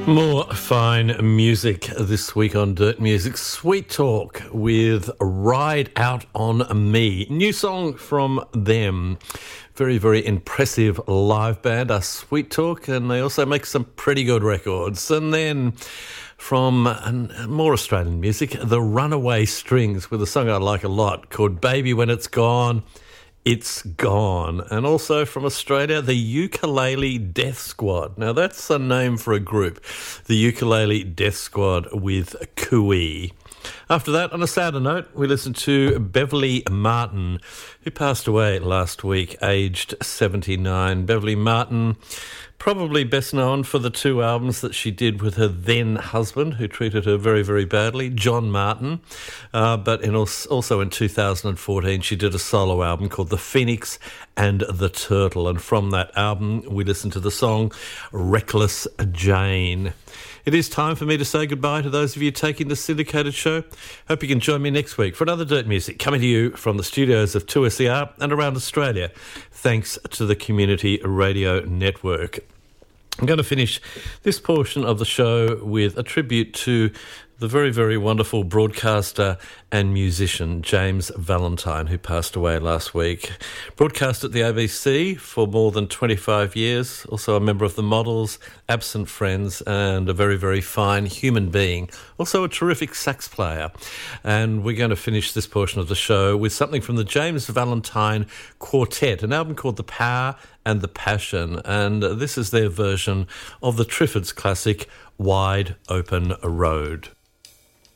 More fine music this week on Dirt Music. Sweet Talk with Ride Out on Me. New song from them. Very, very impressive live band, Sweet Talk, and they also make some pretty good records. And then from more Australian music, the Runaway Strings with a song I like a lot called Baby When It's Gone, It's Gone. And also from Australia, the Ukulele Death Squad. Now that's a name for a group, the Ukulele Death Squad with Cooey. After that, on a sadder note, we listened to Beverly Martin, who passed away last week, aged 79. Beverly Martin, probably best known for the two albums that she did with her then husband, who treated her very, very badly, John Martin. But also in 2014, she did a solo album called The Phoenix and the Turtle. And from that album, we listened to the song Reckless Jane. It is time for me to say goodbye to those of you taking the syndicated show. Hope you can join me next week for another Dirt Music coming to you from the studios of 2SER and around Australia, thanks to the Community Radio Network. I'm going to finish this portion of the show with a tribute to the very, very wonderful broadcaster and musician James Valentine, who passed away last week. Broadcast at the ABC for more than 25 years, also a member of the Models, Absent Friends, and a very, very fine human being. Also a terrific sax player. And we're going to finish this portion of the show with something from the James Valentine Quartet, an album called The Power and the Passion. And this is their version of the Triffids classic, Wide Open Road.